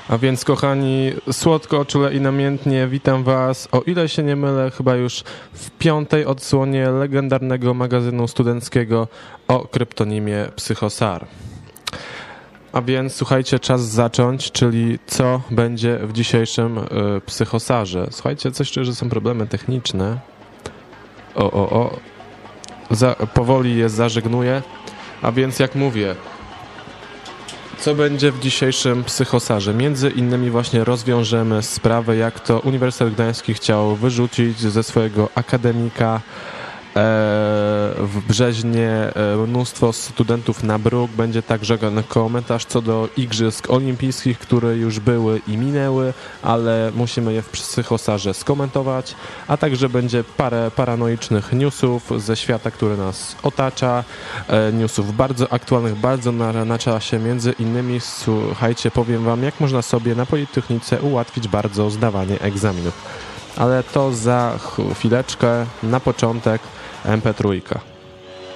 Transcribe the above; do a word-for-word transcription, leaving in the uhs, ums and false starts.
A więc, kochani, słodko, czule i namiętnie witam was, o ile się nie mylę, chyba już w piątej odsłonie legendarnego magazynu studenckiego o kryptonimie Psychosar. A więc, słuchajcie, czas zacząć, czyli co będzie w dzisiejszym y, Psychosarze. Słuchajcie, coś czuję, że są problemy techniczne. O, o, o. Za, powoli je zażegnuję. A więc, jak mówię, co będzie w dzisiejszym Psychosarze? Między innymi właśnie rozwiążemy sprawę, jak to Uniwersytet Gdański chciał wyrzucić ze swojego akademika w Brzeźnie mnóstwo studentów na bruk. Będzie także komentarz co do Igrzysk Olimpijskich, które już były i minęły, ale musimy je w Psychosarze skomentować, a także będzie parę paranoicznych newsów ze świata, który nas otacza, newsów bardzo aktualnych, bardzo na, na czasie. Między innymi, słuchajcie, powiem wam, jak można sobie na Politechnice ułatwić bardzo zdawanie egzaminów. Ale to za chwileczkę, na początek em pe trzy.